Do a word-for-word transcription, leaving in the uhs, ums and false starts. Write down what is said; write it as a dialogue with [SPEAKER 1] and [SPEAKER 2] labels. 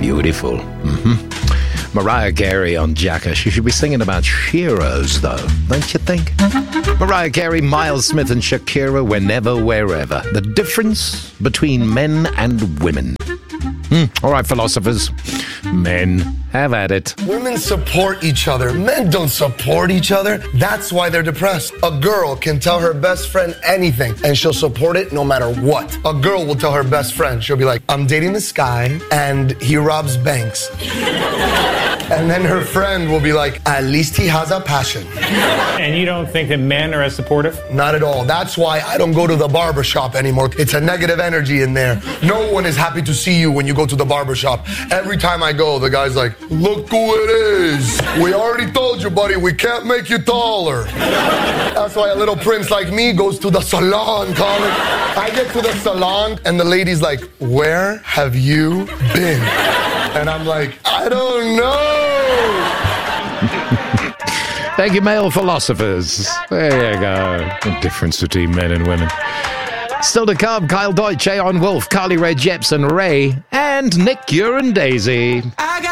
[SPEAKER 1] Beautiful. Mm-hmm. Mariah Carey on Jackass. She should be singing about Shearers, though, don't you think? Mariah Carey, Miles Smith and Shakira, Whenever, Wherever. The difference between men and women. Mm, all right, philosophers. Men, have at it.
[SPEAKER 2] Women support each other. Men don't support each other. That's why they're depressed. A girl can tell her best friend anything, and she'll support it no matter what. A girl will tell her best friend, she'll be like, I'm dating this guy, and he robs banks. And then her friend will be like, at least he has a passion.
[SPEAKER 3] And you don't think that men are as supportive?
[SPEAKER 2] Not at all. That's why I don't go to the barbershop anymore. It's a negative energy in there. No one is happy to see you when you go to the barbershop. Every time I go, the guy's like, look who it is. We already told you, buddy, we can't make you taller. That's why a little prince like me goes to the salon, Colin. I get to the salon, and the lady's like, where have you been? And I'm like, I don't know.
[SPEAKER 1] Thank you, male philosophers. There you go. The difference between men and women. Still to come, Kyle Deutsch, Aeon Wolf, Carly Rae Jepsen, Ray, and Nick Uren Daisy. I got